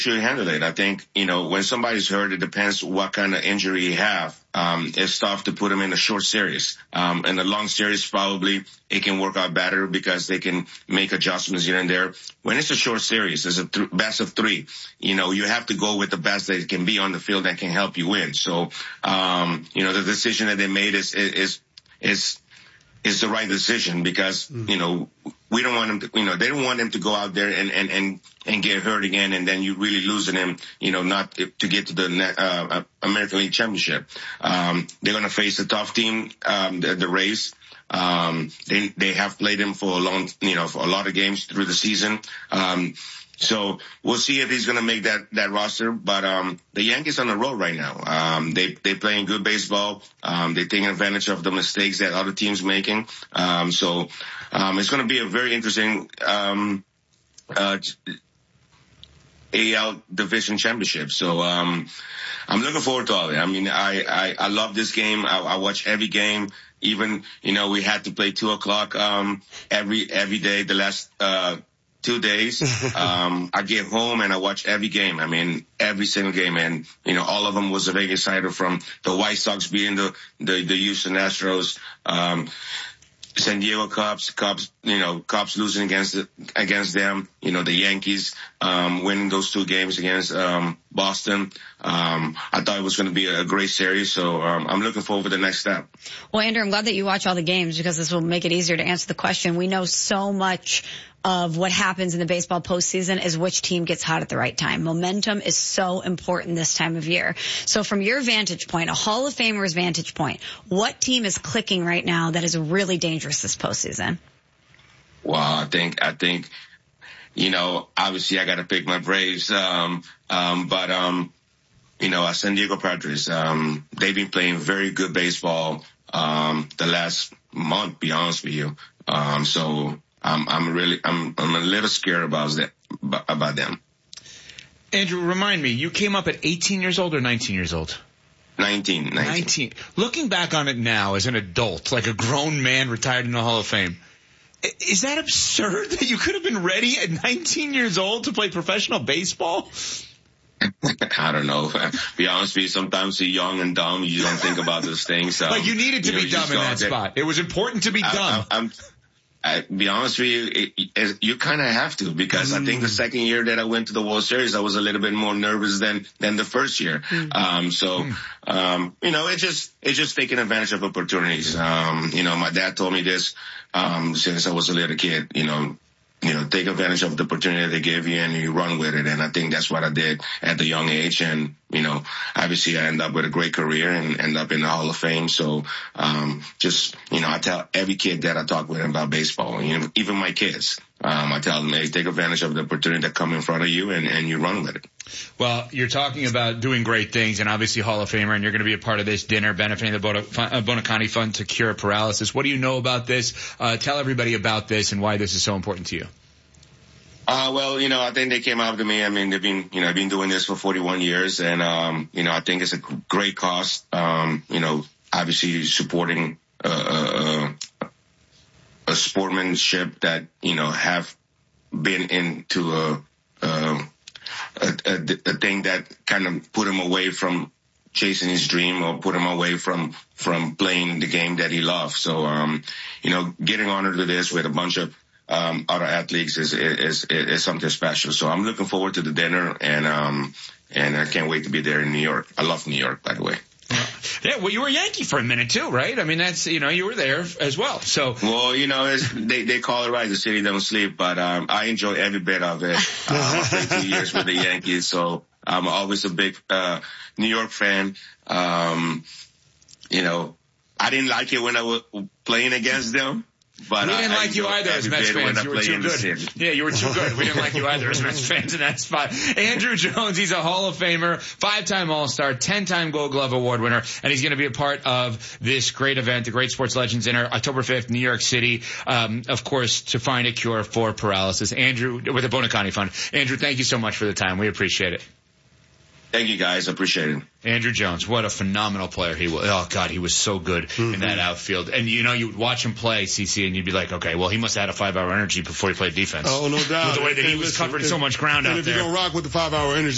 should handle it. I think, when somebody's hurt, it depends what kind of injury you have. It's tough to put them in a short series. In a long series, probably it can work out better because they can make adjustments here and there. When it's a short series, it's a best of 3. You have to go with the best that can be on the field that can help you win. So, the decision that they made is the right decision because, we don't want him to, they don't want him to go out there and get hurt again, and then you really losing him, not to get to the American League Championship. They're going to face a tough team, the Rays. They have played him for for a lot of games through the season. So we'll see if he's going to make that roster. But the Yankees on the road right now. They playing good baseball. They're taking advantage of the mistakes that other teams making. So it's going to be a very interesting AL Division Championship. So I'm looking forward to all of it. I mean, I love this game. I watch every game. Even we had to play 2:00 every day the last 2 days. I get home and I watch every game. I mean, every single game. And, all of them was a Vegas insider, from the White Sox beating the Houston Astros, San Diego Cubs, Cubs losing against them, the Yankees, winning those 2 games against, Boston. I thought it was going to be a great series, so I'm looking forward to the next step. Well, Andrew, I'm glad that you watch all the games because this will make it easier to answer the question. We know so much of what happens in the baseball postseason is which team gets hot at the right time. Momentum is so important this time of year. So from your vantage point, a Hall of Famer's vantage point, what team is clicking right now that is really dangerous this postseason? Well, I think, obviously I got to pick my Braves. But San Diego Padres, they've been playing very good baseball, the last month, be honest with you. So I'm a little scared about them. Andrew, remind me, you came up at 18 years old or 19 years old? 19. Looking back on it now as an adult, like a grown man retired in the Hall of Fame, is that absurd that you could have been ready at 19 years old to play professional baseball? I don't know. Be honest with you, sometimes you're young and dumb. You don't think about those things. Like you needed to be dumb in that spot. It was important to be dumb. Be honest with you, you kind of have to, because I think the second year that I went to the World Series, I was a little bit more nervous than the first year. It's just taking advantage of opportunities. My dad told me this, since I was a little kid, take advantage of the opportunity they gave you and you run with it. And I think that's what I did at the young age. And, obviously I end up with a great career and end up in the Hall of Fame. So, I tell every kid that I talk with about baseball, even my kids, I tell them, hey, take advantage of the opportunity that come in front of you and you run with it. Well, you're talking about doing great things and obviously Hall of Famer, and you're going to be a part of this dinner benefiting the Buoniconti Fund to cure paralysis. What do you know about this? Tell everybody about this and why this is so important to you. I think they came out to me. I mean, they've been, I've been doing this for 41 years and, I think it's a great cause. Obviously supporting, a sportsmanship that, have been into a thing that kind of put him away from chasing his dream or put him away from playing the game that he loved. So, getting honored to this with a bunch of other athletes is something special. So I'm looking forward to the dinner and I can't wait to be there in New York. I love New York, by the way. Yeah, well, you were a Yankee for a minute too, right? I mean, that's, you were there as well. So, well, they call it right, the city don't sleep, but I enjoy every bit of it. I played 2 years with the Yankees, so I'm always a big New York fan. I didn't like it when I was playing against them. But we didn't like you either as Mets fans. You were too good. Yeah, you were too good. We didn't like you either as Mets fans in that spot. Andruw Jones, he's a Hall of Famer, 5-time All-Star, 10-time Gold Glove Award winner, and he's going to be a part of this great event, the Great Sports Legends Dinner, October 5th, New York City, of course, to find a cure for paralysis. Andruw, with the Buoniconti Fund. Andruw, thank you so much for the time. We appreciate it. Thank you, guys. I appreciate it. Andruw Jones, what a phenomenal player he was. Oh, God, he was so good in that outfield. And, you would watch him play, CC, and you'd be like, okay, well, he must have had a 5-hour energy before he played defense. Oh, no doubt. With the way that he was covering so much ground out there. And if you're going to rock with the 5-hour energy,